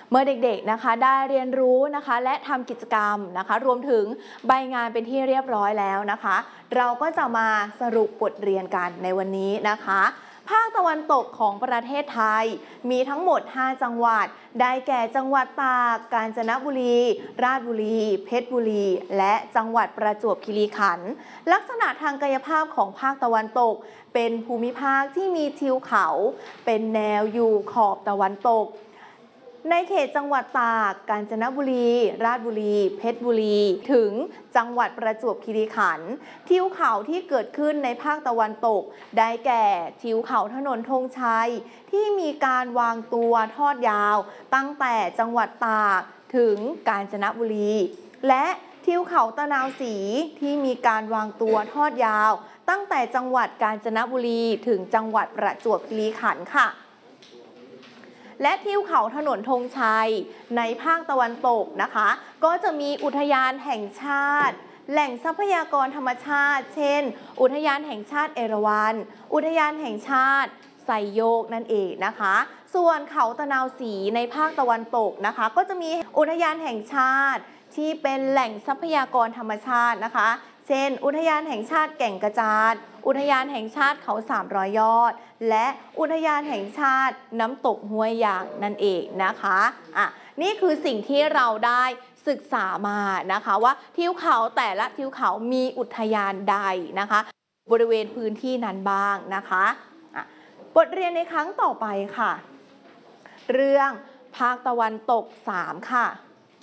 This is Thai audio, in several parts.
เมื่อเด็กๆนะคะได้เรียนรู้นะคะและทำกิจกรรมนะคะรวมถึงใบงานเป็นที่เรียบร้อยแล้วนะคะเราก็จะมาสรุปบทเรียนกันในวันนี้นะคะภาคตะวันตกของประเทศไทยมีทั้งหมด5จังหวัดได้แก่จังหวัดตากกาญจนบุรีราชบุรีเพชรบุรีและจังหวัดประจวบคีรีขันธ์ลักษณะทางกายภาพของภาคตะวันตกเป็นภูมิภาคที่มีทิวเขาเป็นแนวอยู่ขอบตะวันตกในเขตจังหวัดตากกาญจนบุรีราชบุรีเพชรบุรีถึงจังหวัดประจวบคีรีขันธ์ทิวเขาที่เกิดขึ้นในภาคตะวันตกได้แก่ทิวเขาถนนธงชัยที่มีการวางตัวทอดยาวตั้งแต่จังหวัดตากถึงกาญจนบุรีและทิวเขาตะนาวศรีที่มีการวางตัวทอดยาวตั้งแต่จังหวัดกาญจนบุรีถึงจังหวัดประจวบคีรีขันธ์ค่ะและทิวเขาถนนธงชัยในภาคตะวันตกนะคะก็จะมีอุทยานแห่งชาติแหล่งทรัพยากรธรรมชาติเช่นอุทยานแห่งชาติเอราวัณอุทยานแห่งชาติไซโยกนั่นเองนะคะส่วนเขาตะนาวศรีในภาคตะวันตกนะคะก็จะมีอุทยานแห่งชาติที่เป็นแหล่งทรัพยากรธรรมชาตินะคะเช่นอุทยานแห่งชาติแก่งกระจานอุทยานแห่งชาติเขา300ยอดและอุทยานแห่งชาติน้ำตกห้วยยางนั่นเองนะคะนี่คือสิ่งที่เราได้ศึกษามานะคะว่าทิวเขาแต่ละทิวเขามีอุทยานใดนะคะบริเวณพื้นที่นั้นบ้างนะคะบทเรียนในครั้งต่อไปค่ะเรื่องภาคตะวันตก3ค่ะ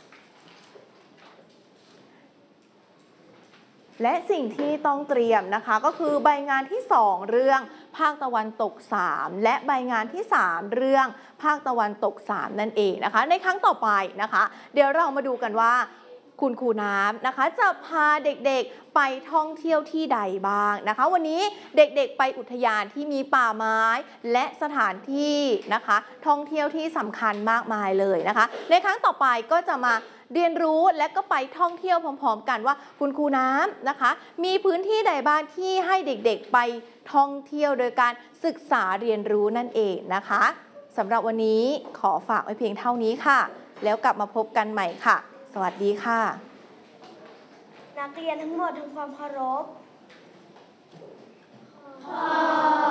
และสิ่งที่ต้องเตรียมนะคะก็คือใบงานที่2เรื่องภาคตะวันตก3และใบงานที่3เรื่องภาคตะวันตก3นั่นเองนะคะในครั้งต่อไปนะคะเดี๋ยวเรามาดูกันว่าคุณครูน้ำนะคะจะพาเด็กๆไปท่องเที่ยวที่ใดบ้างนะคะวันนี้เด็กๆไปอุทยานที่มีป่าไม้และสถานที่นะคะท่องเที่ยวที่สำคัญมากมายเลยนะคะในครั้งต่อไปก็จะมาเรียนรู้และก็ไปท่องเที่ยวพร้อมๆกันว่าคุณครูน้ำนะคะมีพื้นที่ใดบ้างที่ให้เด็กๆไปท่องเที่ยวโดยการศึกษาเรียนรู้นั่นเองนะคะสำหรับวันนี้ขอฝากไว้เพียงเท่านี้ค่ะแล้วกลับมาพบกันใหม่ค่ะสวัสดีค่ะนักเรียนทั้งหมดทำความเคารพ